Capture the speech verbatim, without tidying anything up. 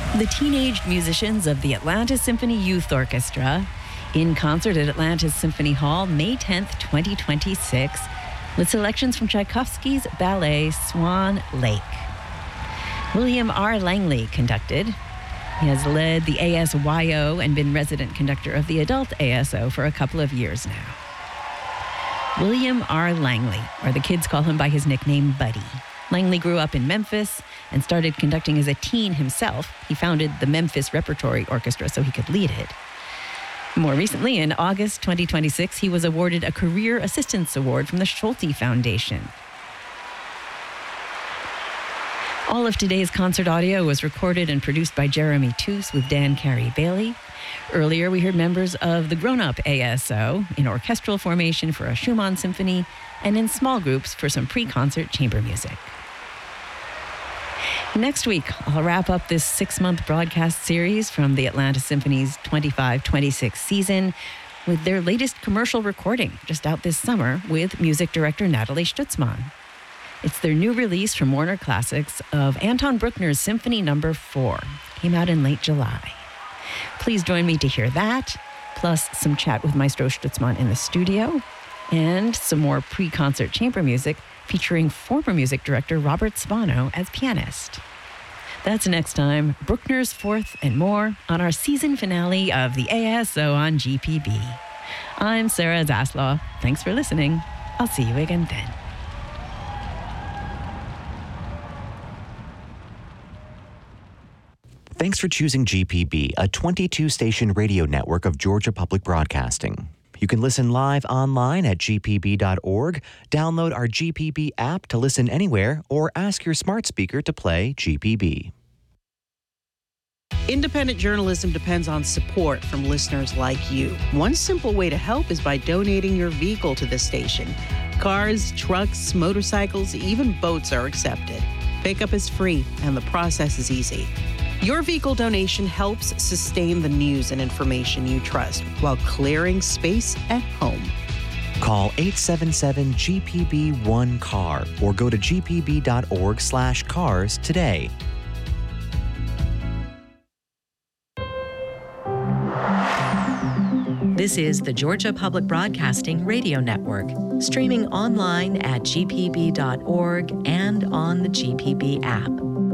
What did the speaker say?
The teenaged musicians of the Atlanta Symphony Youth Orchestra in concert at Atlanta's Symphony Hall, May tenth, twenty twenty-six, with selections from Tchaikovsky's ballet Swan Lake. William R. Langley conducted. He has led the A S Y O and been resident conductor of the adult A S O for a couple of years now. William R. Langley, or the kids call him by his nickname Buddy. Langley grew up in Memphis and started conducting as a teen himself. He founded the Memphis Repertory Orchestra so he could lead it. More recently, in August twenty twenty-six, he was awarded a Career Assistance Award from the Schulte Foundation. All of today's concert audio was recorded and produced by Jeremy Toos with Dan Carey Bailey. Earlier, we heard members of the grown-up A S O in orchestral formation for a Schumann symphony and in small groups for some pre-concert chamber music. Next week, I'll wrap up this six-month broadcast series from the Atlanta Symphony's twenty-five twenty-six season with their latest commercial recording, just out this summer, with music director Natalie Stutzman. It's their new release from Warner Classics of Anton Bruckner's Symphony Number four. Came out in late July. Please join me to hear that, plus some chat with Maestro Stutzman in the studio, and some more pre-concert chamber music featuring former music director Robert Spano as pianist. That's next time, Bruckner's Fourth and more on our season finale of the A S O on G P B. I'm Sarah Zaslaw. Thanks for listening. I'll see you again then. Thanks for choosing G P B, a twenty-two station radio network of Georgia Public Broadcasting. You can listen live online at G P B dot org, download our G P B app to listen anywhere, or ask your smart speaker to play G P B. Independent journalism depends on support from listeners like you. One simple way to help is by donating your vehicle to this station. Cars, trucks, motorcycles, even boats are accepted. Pickup is free, and the process is easy. Your vehicle donation helps sustain the news and information you trust while clearing space at home. Call eight seven seven G P B one C A R or go to G P B dot org slash cars today. This is the Georgia Public Broadcasting Radio Network, streaming online at G P B dot org and on the G P B app.